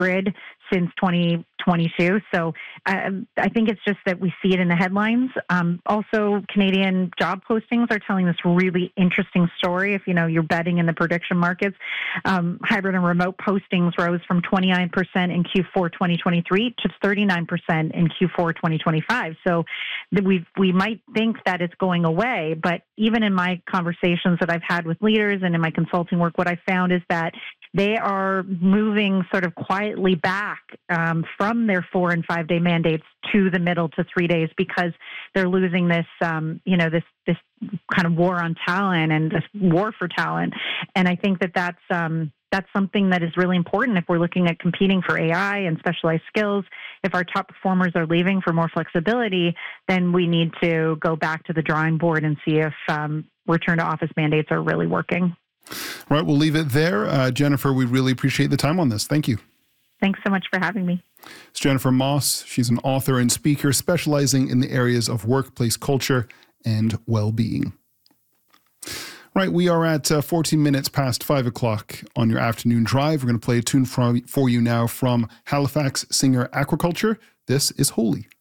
grid since 2022. So I think it's just that we see it in the headlines. Also, Canadian job postings are telling this really interesting story. If you're betting in the prediction markets, hybrid and remote postings rose from 29% in Q4 2023 to 39% in Q4 2025. So we might think that it's going away, but even in my conversations that I've had with leaders and in my consulting work, what I found is that they are moving sort of quietly back from their 4 and 5 day mandates to the middle to 3 days because they're losing this, this kind of war on talent and this war for talent. And I think that's something that is really important if we're looking at competing for AI and specialized skills. If our top performers are leaving for more flexibility, then we need to go back to the drawing board and see if return to office mandates are really working. Right, we'll leave it there. Jennifer, we really appreciate the time on this. Thank you. Thanks so much for having me. It's Jennifer Moss. She's an author and speaker specializing in the areas of workplace culture and well-being. Right, we are at 14 minutes past 5 o'clock on your afternoon drive. We're going to play a tune for you now from Halifax singer Aquaculture. This is Holy.